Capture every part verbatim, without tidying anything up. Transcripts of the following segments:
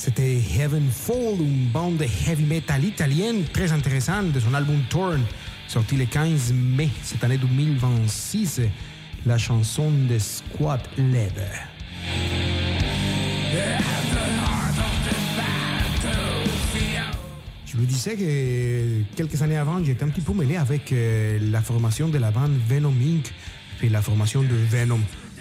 C'était Heavenfall, une bande de heavy metal italienne très intéressante de son album Torn, sorti le quinze mai cette année deux mille vingt-six, la chanson de Squat Leather. Je vous disais que quelques années avant, j'étais un petit peu mêlé avec euh, la formation de la bande Venom Incorporated et la formation de Venom.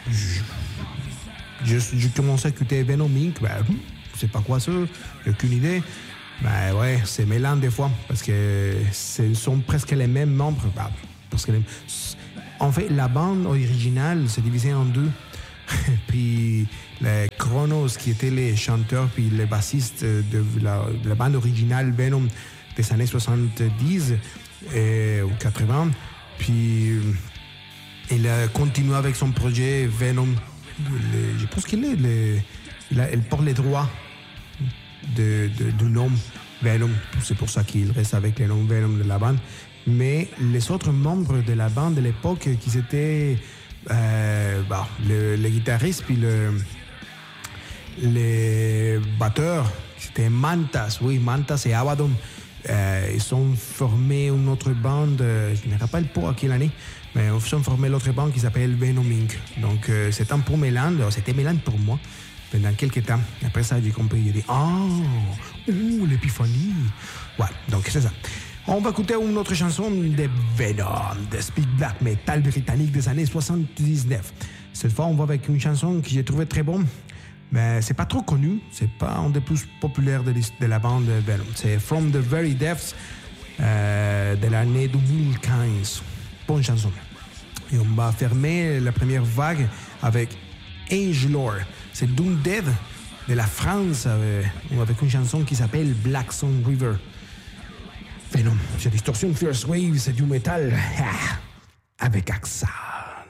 Je, je, je commençais à écouter Venom Incorporated, ben, je sais pas quoi ça, j'ai aucune idée. Ben ouais, c'est mêlant des fois, parce que ce sont presque les mêmes membres. Ben, parce que les... En fait, la bande originale s'est divisée en deux. Puis les Chronos, qui étaient les chanteurs puis les bassistes de la, de la bande originale Venom des années soixante-dix et, ou quatre-vingts. Puis il a continué avec son projet Venom. Le, je pense qu'il est le, il, a, il porte les droits de, de, du nom Venom. C'est pour ça qu'il reste avec le nom Venom de la bande. Mais les autres membres de la bande de l'époque qui étaient euh, bah, le, le guitariste puis le, les batteurs, c'était Mantas, oui, Mantas et Abaddon. Euh, ils ont formé une autre bande, euh, je ne me rappelle pas à quelle année, mais ils ont formé l'autre bande qui s'appelle Venom Incorporated. Donc euh, c'était un peu mêlant, c'était mêlant pour moi pendant quelques temps. Après ça, j'ai compris, j'ai dit ah, oh, l'épiphanie. Ouais, donc c'est ça. On va écouter une autre chanson de Venom, de speed black metal britannique des années soixante-dix-neuf. Cette fois, on va avec une chanson que j'ai trouvée très bonne, mais c'est pas trop connu, c'est pas un des plus populaires de, de la bande Venom. C'est From the Very Depths euh, de l'année deux mille quinze. Bonne chanson. Et on va fermer la première vague avec Angelor. C'est Doom Dead de la France avec, avec une chanson qui s'appelle Black Song River. Venom, c'est Distortion First Wave, c'est du métal. Ah, avec A X A.